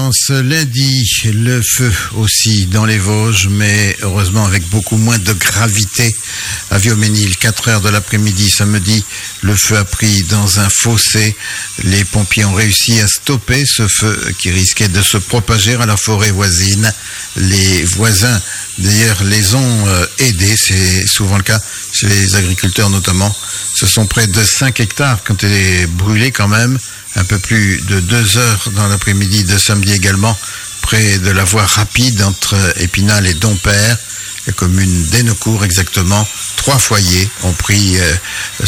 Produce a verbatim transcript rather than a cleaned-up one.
En ce lundi, le feu aussi dans les Vosges, mais heureusement avec beaucoup moins de gravité à Viauménil. quatre heures de l'après-midi, samedi, le feu a pris dans un fossé. Les pompiers ont réussi à stopper ce feu qui risquait de se propager à la forêt voisine. Les voisins, d'ailleurs, les ont euh, aidés. C'est souvent le cas chez les agriculteurs notamment. Ce sont près de cinq hectares qui ont été brûlés quand même. Un peu plus de deux heures dans l'après-midi de samedi également, près de la voie rapide entre Épinal et Dompère, la commune d'Hénaucourt exactement. Trois foyers ont pris euh,